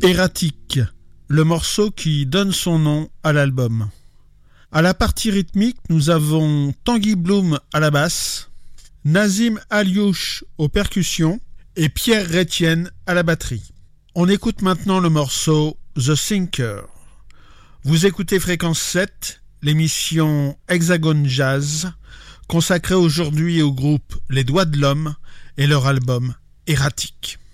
Erratique, le morceau qui donne son nom à l'album. À la partie rythmique, nous avons Tanguy Bloom à la basse, Nazim Aliouche aux percussions et Pierre Rétienne à la batterie. On écoute maintenant le morceau The Thinker. Vous écoutez Fréquence 7, l'émission Hexagone Jazz, consacrée aujourd'hui au groupe Les Doigts de l'Homme et leur album Erratique.